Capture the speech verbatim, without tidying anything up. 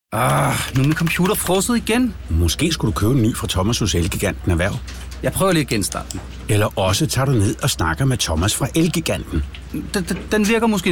Ah, nu er min computer frosset igen. Måske skulle du købe en ny fra Thomas hos Elgiganten Erhverv. Jeg prøver lige at genstarte den. Eller også tager du ned og snakker med Thomas fra Elgiganten. Den, den, den virker måske